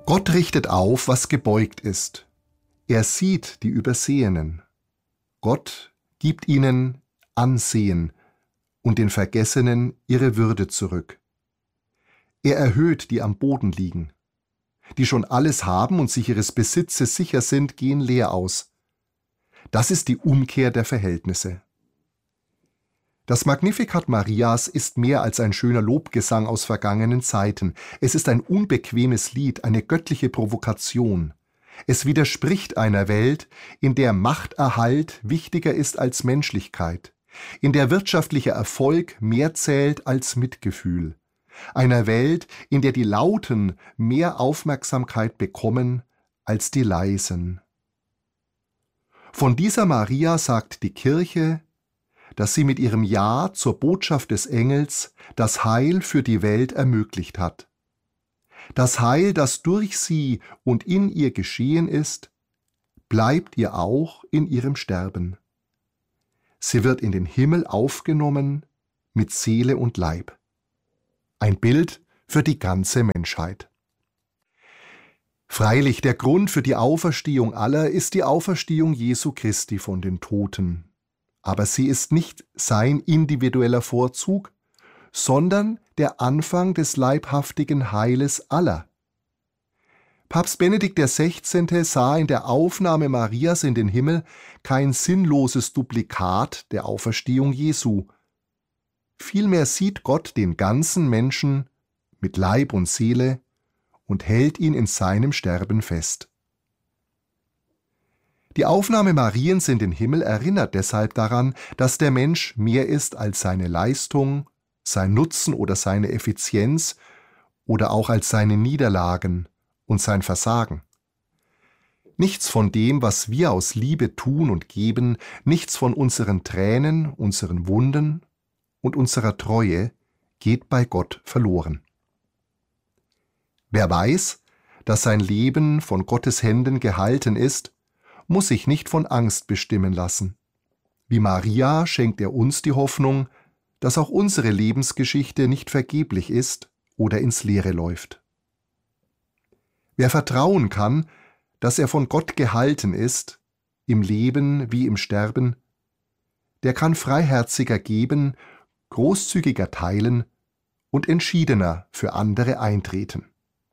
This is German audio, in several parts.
Gott richtet auf, was gebeugt ist. Er sieht die Übersehenen. Gott gibt ihnen Ansehen und den Vergessenen ihre Würde zurück. Er erhöht, die am Boden liegen. Die schon alles haben und sich ihres Besitzes sicher sind, gehen leer aus. Das ist die Umkehr der Verhältnisse. Das Magnificat Marias ist mehr als ein schöner Lobgesang aus vergangenen Zeiten. Es ist ein unbequemes Lied, eine göttliche Provokation. Es widerspricht einer Welt, in der Machterhalt wichtiger ist als Menschlichkeit, in der wirtschaftlicher Erfolg mehr zählt als Mitgefühl, einer Welt, in der die Lauten mehr Aufmerksamkeit bekommen als die Leisen. Von dieser Maria sagt die Kirche, dass sie mit ihrem Ja zur Botschaft des Engels das Heil für die Welt ermöglicht hat. Das Heil, das durch sie und in ihr geschehen ist, bleibt ihr auch in ihrem Sterben. Sie wird in den Himmel aufgenommen mit Seele und Leib. Ein Bild für die ganze Menschheit. Freilich, der Grund für die Auferstehung aller ist die Auferstehung Jesu Christi von den Toten. Aber sie ist nicht sein individueller Vorzug, sondern der Anfang des leibhaftigen Heiles aller. Papst Benedikt XVI. Sah in der Aufnahme Marias in den Himmel kein sinnloses Duplikat der Auferstehung Jesu. Vielmehr sieht Gott den ganzen Menschen mit Leib und Seele und hält ihn in seinem Sterben fest. Die Aufnahme Mariens in den Himmel erinnert deshalb daran, dass der Mensch mehr ist als seine Leistung, sein Nutzen oder seine Effizienz oder auch als seine Niederlagen und sein Versagen. Nichts von dem, was wir aus Liebe tun und geben, nichts von unseren Tränen, unseren Wunden und unserer Treue geht bei Gott verloren. Wer weiß, dass sein Leben von Gottes Händen gehalten ist, muss sich nicht von Angst bestimmen lassen. Wie Maria schenkt er uns die Hoffnung, dass auch unsere Lebensgeschichte nicht vergeblich ist oder ins Leere läuft. Wer vertrauen kann, dass er von Gott gehalten ist, im Leben wie im Sterben, der kann freiherziger geben, großzügiger teilen und entschiedener für andere eintreten.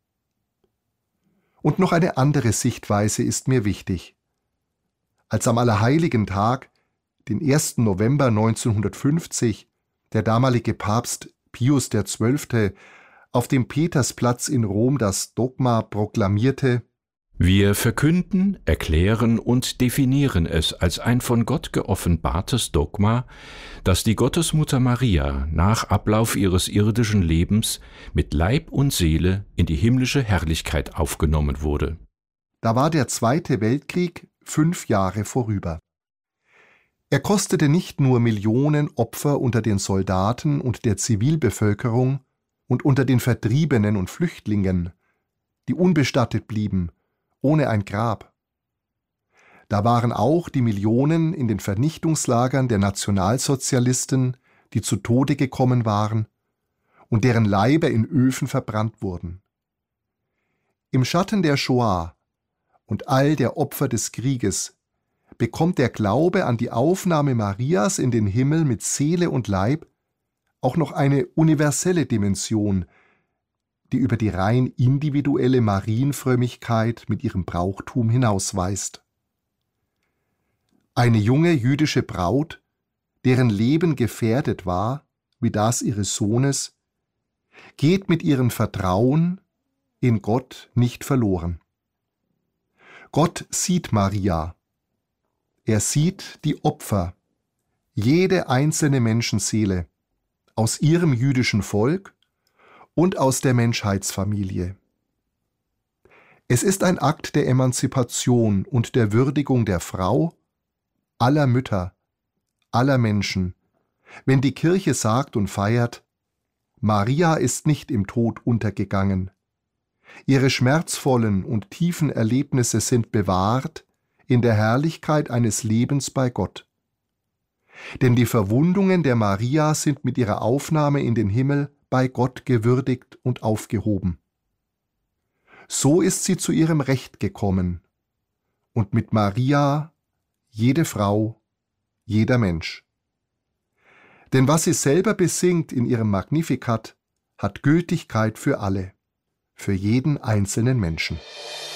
Und noch eine andere Sichtweise ist mir wichtig. Als am Allerheiligen-Tag, den 1. November 1950, der damalige Papst Pius XII. Auf dem Petersplatz in Rom das Dogma proklamierte: Wir verkünden, erklären und definieren es als ein von Gott geoffenbartes Dogma, dass die Gottesmutter Maria nach Ablauf ihres irdischen Lebens mit Leib und Seele in die himmlische Herrlichkeit aufgenommen wurde. Da war der Zweite Weltkrieg 5 Jahre vorüber. Er kostete nicht nur Millionen Opfer unter den Soldaten und der Zivilbevölkerung und unter den Vertriebenen und Flüchtlingen, die unbestattet blieben, ohne ein Grab. Da waren auch die Millionen in den Vernichtungslagern der Nationalsozialisten, die zu Tode gekommen waren und deren Leiber in Öfen verbrannt wurden. Im Schatten der Shoah und all der Opfer des Krieges bekommt der Glaube an die Aufnahme Marias in den Himmel mit Seele und Leib auch noch eine universelle Dimension, die über die rein individuelle Marienfrömmigkeit mit ihrem Brauchtum hinausweist. Eine junge jüdische Braut, deren Leben gefährdet war, wie das ihres Sohnes, geht mit ihrem Vertrauen in Gott nicht verloren. Gott sieht Maria. Er sieht die Opfer, jede einzelne Menschenseele aus ihrem jüdischen Volk und aus der Menschheitsfamilie. Es ist ein Akt der Emanzipation und der Würdigung der Frau, aller Mütter, aller Menschen, wenn die Kirche sagt und feiert: Maria ist nicht im Tod untergegangen. Ihre schmerzvollen und tiefen Erlebnisse sind bewahrt in der Herrlichkeit eines Lebens bei Gott. Denn die Verwundungen der Maria sind mit ihrer Aufnahme in den Himmel bei Gott gewürdigt und aufgehoben. So ist sie zu ihrem Recht gekommen. Und mit Maria jede Frau, jeder Mensch. Denn was sie selber besingt in ihrem Magnificat, hat Gültigkeit für alle, für jeden einzelnen Menschen.